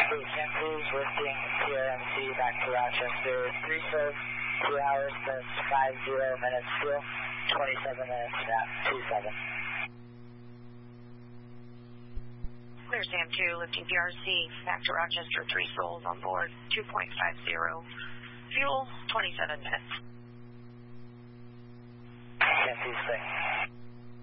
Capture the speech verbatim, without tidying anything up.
Hey, Sam two's lifting T R M C back to Rochester. Three souls, two hours plus five zero minutes still. twenty-seven minutes now, two seven. Clear Sam two, lifting P R C back to Rochester. Three souls on board, two point five zero. Fuel, twenty-seven minutes. Sam two's clear.